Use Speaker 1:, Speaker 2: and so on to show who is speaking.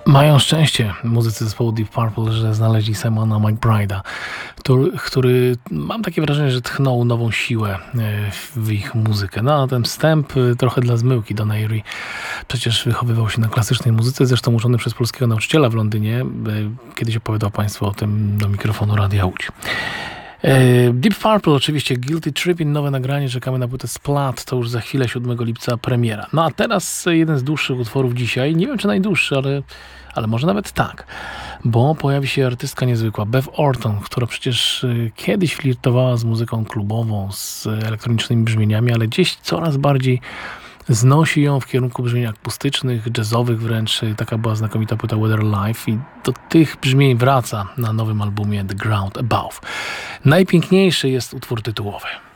Speaker 1: Mają szczęście muzycy zespołu Deep Purple, że znaleźli Simona McBride'a, który mam takie wrażenie, że tchnął nową siłę w ich muzykę. No a ten wstęp trochę dla zmyłki. Don Airey przecież wychowywał się na klasycznej muzyce, zresztą uczony przez polskiego nauczyciela w Londynie. Kiedyś opowiadał Państwu o tym do mikrofonu Radia Łódź. Deep Purple oczywiście, Guilty Tripping, nowe nagranie, czekamy na płytę Splat, to już za chwilę, 7 lipca premiera. No a teraz jeden z dłuższych utworów dzisiaj, nie wiem czy najdłuższy, ale może nawet tak, bo pojawi się artystka niezwykła, Bev Orton, która przecież kiedyś flirtowała z muzyką klubową, z elektronicznymi brzmieniami, ale gdzieś coraz bardziej znosi ją w kierunku brzmień akustycznych, jazzowych wręcz. Taka była znakomita płyta Weather Life i do tych brzmień wraca na nowym albumie The Ground Above. Najpiękniejszy jest utwór tytułowy.